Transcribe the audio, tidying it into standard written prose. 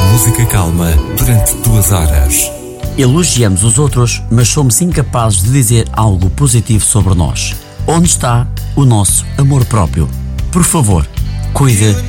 música calma durante 2 horas. Elogiamos os outros, mas somos incapazes de dizer algo positivo sobre nós. Onde está o nosso amor próprio? Por favor, cuide